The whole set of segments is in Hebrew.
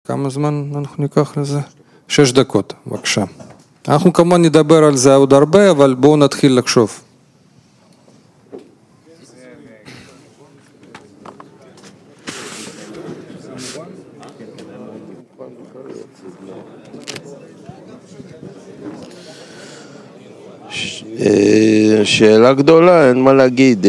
כמה זמן אנחנו ניקח לזה? 6 דקות, בבקשה. אנחנו כמובן נדבר על זה עוד הרבה, אבל בואו נתחיל לחשוב. שאלה גדולה, אין מה להגיד.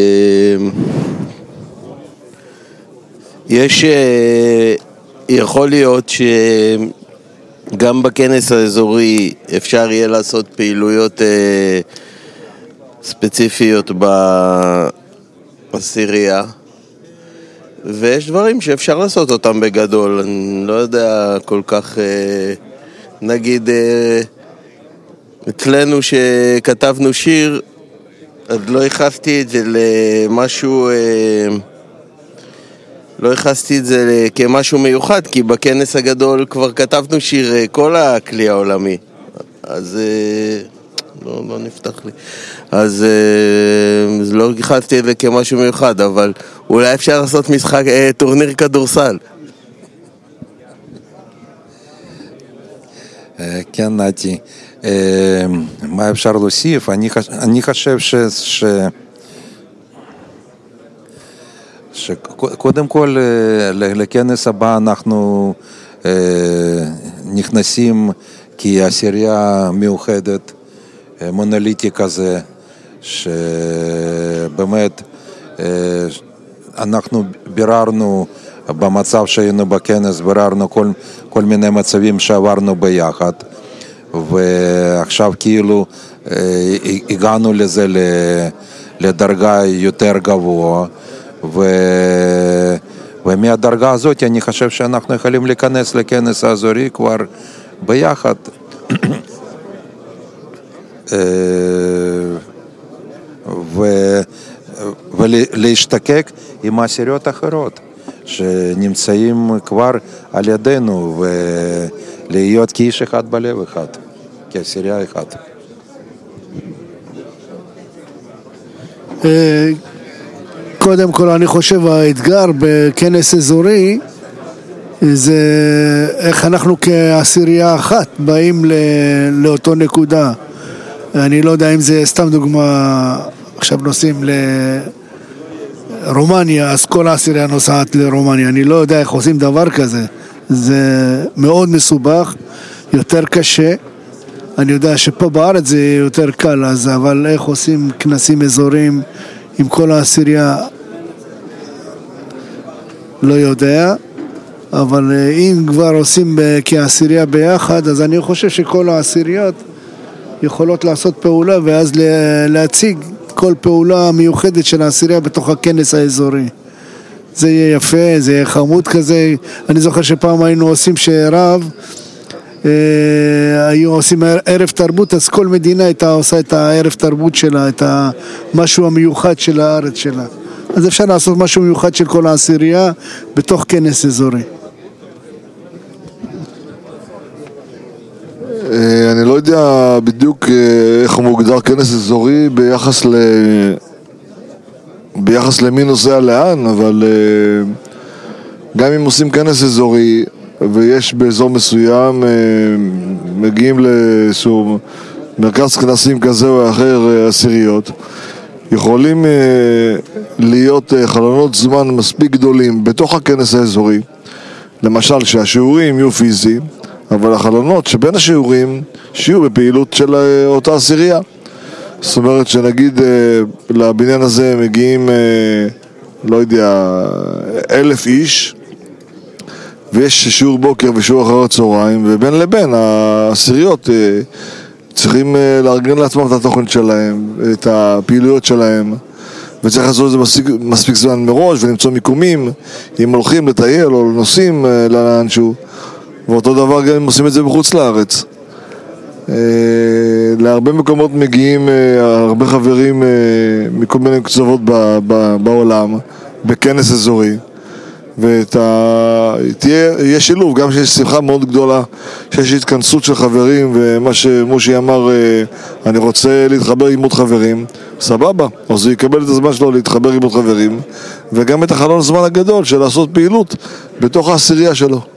יכול להיות שגם בכנס האזורי אפשר יהיה לעשות פעילויות ספציפיות בסירייה, ויש דברים שאפשר לעשות אותם בגדול. אני לא יודע כל כך, נגיד אצלנו שכתבנו שיר, אז לא ייחסתי את זה למשהו, לא ייחסתי את זה כמשהו מיוחד, כי בכנס הגדול כבר כתבנו שיר כל הכלי העולמי, אז לא נפתח לי, אז לא ייחסתי את זה כמשהו מיוחד, אבל אולי אפשר לעשות משחק, טורניר כדורסל. כן, נתי, מה אפשר להוסיף? אני חושב שקודם כל לכנס הבא אנחנו נכנסים כעשירייה מיוחדת, מונוליטי כזה, שבאמת אנחנו ביררנו במצב שהיינו בכנס, ביררנו כל מיני מצבים שעברנו ביחד, ועכשיו כאילו הגענו לזה לדרגה יותר גבוה, ומהדרגה הזאת אני חושב שאנחנו יכולים להיכנס לכנס האזורי כבר ביחד ולהשתקק עם עשיריות אחרות שנמצאים כבר על ידינו, ולהיות כאיש אחד בלב אחד, כעשירייה אחד. קודם כל אני חושב האתגר בכנס אזורי זה איך אנחנו כעשירייה אחת באים לאותו נקודה. אני לא יודע אם זה סתם דוגמה, עכשיו נוסעים לרומניה, אז כל העשירייה נוסעת לרומניה, אני לא יודע איך עושים דבר כזה, זה מאוד מסובך, יותר קשה. אני יודע שפה בארץ זה יותר קל, אבל איך עושים כנסים אזוריים עם כל העשירייה לא יודע, אבל אם כבר עושים כעשירייה ביחד, אז אני חושב שכל העשיריות יכולות לעשות פעולה, ואז להציג כל פעולה מיוחדת של העשירייה בתוך הכנס האזורי. זה יהיה יפה, זה יהיה חמוד כזה. אני זוכר שפעם היינו עושים שרב, היו עושים ערב תרבות, אז כל מדינה הייתה עושה את הערב תרבות שלה, את המשהו המיוחד של הארץ שלה. אז אפשר לעשות משהו מיוחד של כל העשירייה בתוך כנס אזורי. אני לא יודע בדיוק איך הוא מוגדר כנס אזורי ביחס למי נוסע לאן, אבל גם אם עושים כנס אזורי ויש באזור מסוים, מגיעים לאיזשהו מרכז כנסים כזה או אחר, עשיריות, יכולים להיות חלונות זמן מספיק גדולים בתוך הכנס האזורי, למשל שהשיעורים יהיו פיזיים, אבל החלונות שבין השיעורים שיהיו בפעילות של אותה עשירייה. זאת אומרת שנגיד לבניין הזה מגיעים, לא יודע, 1,000 איש, ויש שיעור בוקר ושיעור אחר הצהריים, ובין לבין העשיריות צריכים לארגן לעצמם את התוכן שלהם, את הפעילויות שלהם, וצריך לעשות את זה מספיק זמן מראש ולמצוא מיקומים אם הולכים לטייל או נוסעים לאנשהו. ואותו דבר גם אם עושים את זה בחוץ לארץ. להרבה מקומות מגיעים הרבה חברים מכל מיני קצוות בעולם בכנס אזורי, ויהיה שילוב, גם שיש שמחה מאוד גדולה, שיש התכנסות של חברים, ומה שמושי אמר, אני רוצה להתחבר עם עוד חברים, סבבה, אז הוא יקבל את הזמן שלו להתחבר עם עוד חברים, וגם את החלון הזמן הגדול של לעשות פעילות בתוך העשירייה שלו.